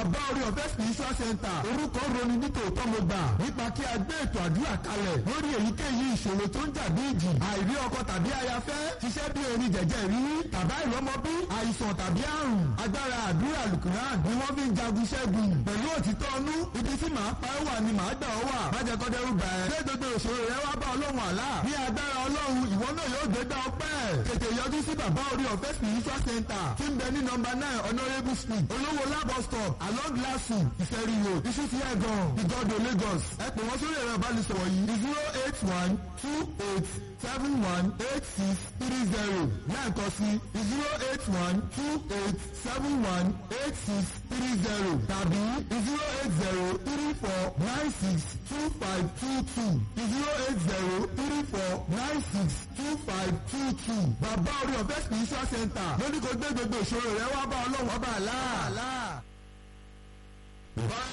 bàbá orí ọ̀fẹ́ spiritual center orúkọ roni nítòótọ́ mo gbà nípa kí a gbé ètò àdúrà kalẹ̀ lórí èyíkéyìí ìṣòro tó ń jà bí ìjì àìrí ọkọ tàbí ayafẹ́ ṣiṣẹ́ bí erin jẹ̀jẹ̀ rírí tàbá ìrọmọbí àìsàn tàbí àrùn agbára àdúrà lùkùnán ni wọ́n fi ń jagun ṣẹ́gun pẹ̀lú òtítọ́ ọnú ibi tí màá pa ẹ́ wà ni màá gbà ọ́ wà májẹ̀kọ́dẹ́rù bà ẹ́ ṣé gbogbo ìṣòro rẹ wá bá ọlọ́run àlá ní agbára ọlọ́run ìwọ náà yóò gbégbá ọpẹ́ tètè yọjú sí bàbá orí ọ̀fẹ́ spiritual center tí ń bẹ ní nọ́mbà 9 honourable street olówó labo stop along lasu ìfẹ́rí road ìṣútì ẹ̀gàn ìgọ́dọ̀ lagos ẹ pè wọ́n sórí ẹ̀rọ ìbánisọ̀rọ̀ yìí 08128718630 lẹ́ẹ̀kan sí 08128718630 tàbí 08034962522 08034962522 bàbá orí ọ̀fẹ́ spiritual center lóní kò gbé gbogbo ìṣòro rẹ wá bá ọlọ́run ọba àlá.